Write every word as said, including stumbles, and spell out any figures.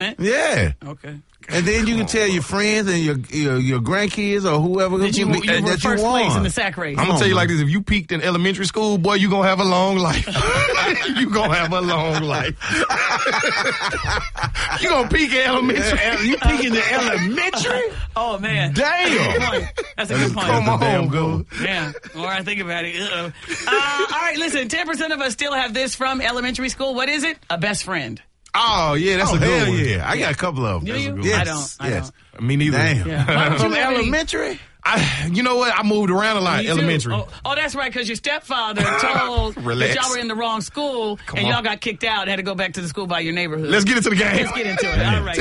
Yeah. Okay. And then you can tell your friends and your your, your grandkids or whoever That you, be, you were that first you place won. in the sack race. I'm going to tell you like this. If you peaked in elementary school, boy, you going to have a long life. you going to have a long life. you going to peak in elementary. You peak in the elementary? Oh, man. Damn. That's a good point. That's a good point. Come on, damn good. Yeah. All right, think about it. Uh-oh. Uh, all right, listen, ten percent of us still have this from elementary school. What is it? A best friend. Oh, yeah, that's Oh, a good hell one. yeah. I got a couple of them. Do That's a you? good I one. don't. I yes. don't. Me neither. Damn. Yeah. Why don't you From have any- elementary? I, you know what? I moved around a lot, Me too. elementary. Oh, oh, that's right, because your stepfather told that Relax. y'all were in the wrong school, Come and on. y'all got kicked out and had to go back to the school by your neighborhood. Let's get into the game. Let's get into it. All right.